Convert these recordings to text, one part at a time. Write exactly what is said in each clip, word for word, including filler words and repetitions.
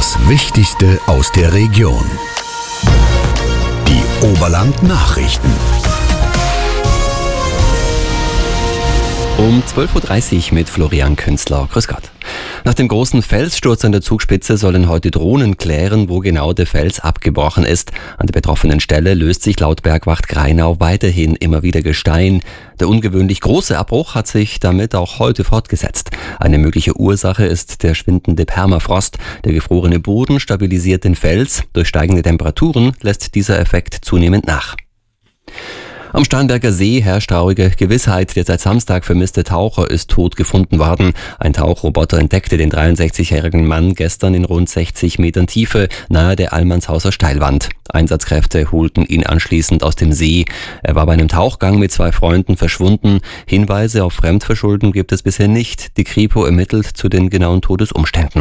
Das Wichtigste aus der Region. Die Oberland-Nachrichten. Um zwölf Uhr dreißig mit Florian Künzler. Grüß Gott. Nach dem großen Felssturz an der Zugspitze sollen heute Drohnen klären, wo genau der Fels abgebrochen ist. An der betroffenen Stelle löst sich laut Bergwacht Grainau weiterhin immer wieder Gestein. Der ungewöhnlich große Abbruch hat sich damit auch heute fortgesetzt. Eine mögliche Ursache ist der schwindende Permafrost. Der gefrorene Boden stabilisiert den Fels. Durch steigende Temperaturen lässt dieser Effekt zunehmend nach. Am Starnberger See herrscht traurige Gewissheit. Der seit Samstag vermisste Taucher ist tot gefunden worden. Ein Tauchroboter entdeckte den dreiundsechzigjährigen Mann gestern in rund sechzig Metern Tiefe nahe der Allmannshauser Steilwand. Einsatzkräfte holten ihn anschließend aus dem See. Er war bei einem Tauchgang mit zwei Freunden verschwunden. Hinweise auf Fremdverschulden gibt es bisher nicht. Die Kripo ermittelt zu den genauen Todesumständen.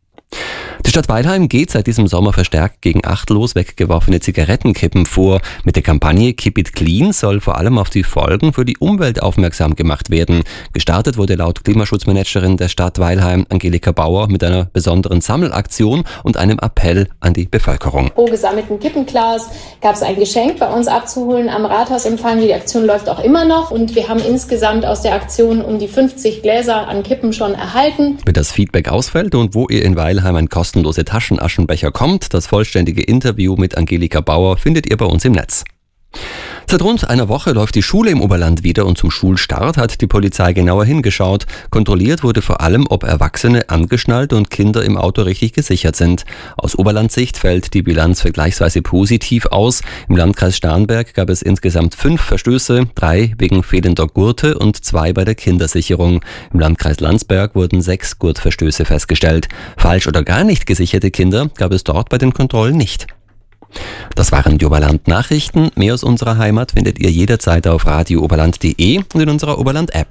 Die Stadt Weilheim geht seit diesem Sommer verstärkt gegen achtlos weggeworfene Zigarettenkippen vor. Mit der Kampagne Keep It Clean soll vor allem auf die Folgen für die Umwelt aufmerksam gemacht werden. Gestartet wurde laut Klimaschutzmanagerin der Stadt Weilheim, Angelika Bauer, mit einer besonderen Sammelaktion und einem Appell an die Bevölkerung. Pro gesammelten Kippenglas gab es ein Geschenk bei uns abzuholen am Rathausempfang. Die Aktion läuft auch immer noch und wir haben insgesamt aus der Aktion um die fünfzig Gläser an Kippen schon erhalten. Wenn das Feedback ausfällt und wo ihr in Weilheim ein kostenlose Taschenaschenbecher kommt, das vollständige Interview mit Angelika Bauer findet ihr bei uns im Netz. Seit rund einer Woche läuft die Schule im Oberland wieder und zum Schulstart hat die Polizei genauer hingeschaut. Kontrolliert wurde vor allem, ob Erwachsene angeschnallt und Kinder im Auto richtig gesichert sind. Aus Oberlandsicht fällt die Bilanz vergleichsweise positiv aus. Im Landkreis Starnberg gab es insgesamt fünf Verstöße, drei wegen fehlender Gurte und zwei bei der Kindersicherung. Im Landkreis Landsberg wurden sechs Gurtverstöße festgestellt. Falsch oder gar nicht gesicherte Kinder gab es dort bei den Kontrollen nicht. Das waren die Oberland-Nachrichten. Mehr aus unserer Heimat findet ihr jederzeit auf radio oberland punkt de und in unserer Oberland-App.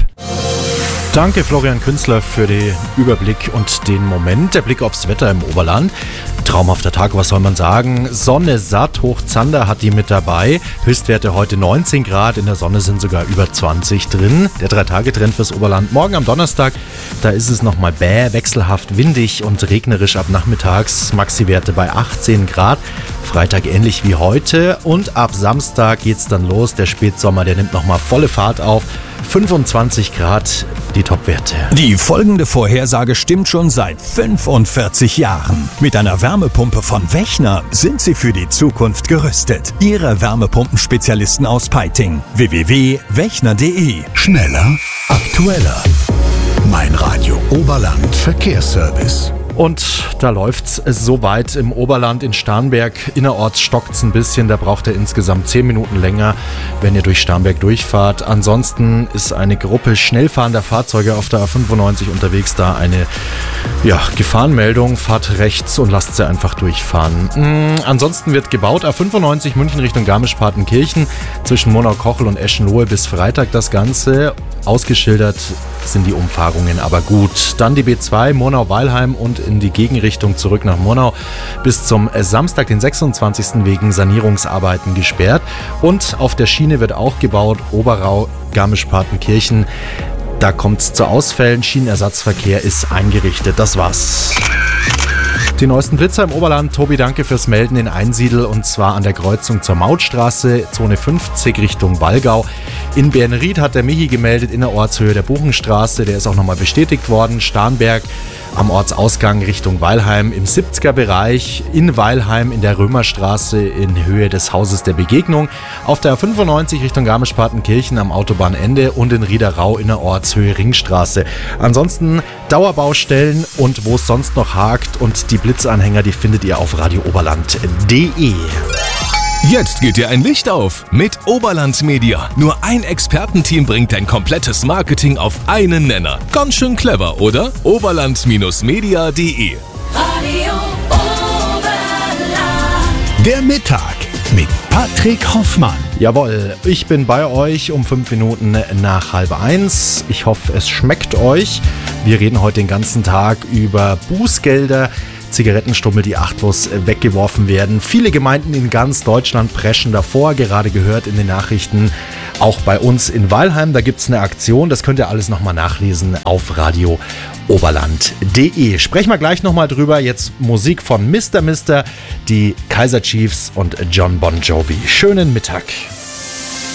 Danke Florian Künzler für den Überblick und den Moment. Der Blick aufs Wetter im Oberland. Traumhafter Tag, was soll man sagen? Sonne satt, Hochzander hat die mit dabei. Höchstwerte heute neunzehn Grad, in der Sonne sind sogar über zwanzig drin. Der Drei-Tage-Trend fürs Oberland. Morgen am Donnerstag, da ist es nochmal bäh, wechselhaft windig und regnerisch ab nachmittags. Maxi-Werte bei achtzehn Grad. Freitag ähnlich wie heute und ab Samstag geht's dann los. Der Spätsommer, der nimmt nochmal volle Fahrt auf. fünfundzwanzig Grad, die Topwerte. Die folgende Vorhersage stimmt schon seit fünfundvierzig Jahren. Mit einer Wärmepumpe von Wechner sind Sie für die Zukunft gerüstet. Ihre Wärmepumpenspezialisten aus Peiting. w w w punkt wechner punkt de. Schneller, aktueller. Mein Radio Oberland Verkehrsservice. Und da läuft's soweit im Oberland in Starnberg. Innerorts stockt's ein bisschen, da braucht ihr insgesamt zehn Minuten länger, wenn ihr durch Starnberg durchfahrt. Ansonsten ist eine Gruppe schnellfahrender Fahrzeuge auf der A fünfundneunzig unterwegs, da eine ja, Gefahrenmeldung. Fahrt rechts und lasst sie einfach durchfahren. Mhm, ansonsten wird gebaut, A fünfundneunzig München Richtung Garmisch-Partenkirchen, zwischen Monau-Kochel und Eschenlohe bis Freitag das Ganze. Ausgeschildert sind die Umfahrungen aber gut. Dann die B zwei Monau-Weilheim und in die Gegenrichtung zurück nach Monau bis zum Samstag, den sechsundzwanzigsten wegen Sanierungsarbeiten gesperrt. Und auf der Schiene wird auch gebaut, Oberau, Garmisch-Partenkirchen. Da kommt es zu Ausfällen, Schienenersatzverkehr ist eingerichtet. Das war's. Die neuesten Blitzer im Oberland. Tobi, danke fürs Melden in Einsiedl und zwar an der Kreuzung zur Mautstraße, Zone fünfzig Richtung Wallgau. In Bernried hat der Michi gemeldet, in der Ortshöhe der Buchenstraße, der ist auch nochmal bestätigt worden. Starnberg am Ortsausgang Richtung Weilheim im siebziger Bereich, in Weilheim in der Römerstraße in Höhe des Hauses der Begegnung, auf der A fünfundneunzig Richtung Garmisch-Partenkirchen am Autobahnende und in Riederau in der Ortshöhe Ringstraße. Ansonsten Dauerbaustellen und wo es sonst noch hakt und die Blitzanhänger, die findet ihr auf radio oberland punkt de. Jetzt geht dir ein Licht auf mit Oberland Media. Nur ein Expertenteam bringt dein komplettes Marketing auf einen Nenner. Ganz schön clever, oder? oberland Media punkt de. Radio Oberland. Der Mittag mit Patrick Hoffmann. Jawohl, ich bin bei euch um fünf Minuten nach halb eins. Ich hoffe, es schmeckt euch. Wir reden heute den ganzen Tag über Bußgelder. Zigarettenstummel, die achtlos weggeworfen werden. Viele Gemeinden in ganz Deutschland preschen davor, gerade gehört in den Nachrichten. Auch bei uns in Weilheim, da gibt es eine Aktion. Das könnt ihr alles nochmal nachlesen auf radio oberland punkt de. Sprechen wir gleich nochmal drüber. Jetzt Musik von Mister Mister, die Kaiser Chiefs und John Bon Jovi. Schönen Mittag.